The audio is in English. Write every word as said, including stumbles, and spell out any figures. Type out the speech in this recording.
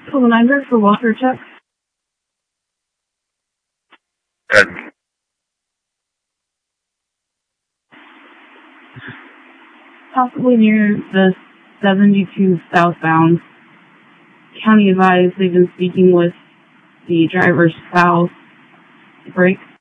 Total nine for welfare check. Good. Possibly near the seventy-two southbound. County advised they've been speaking with the driver's spouse. Break.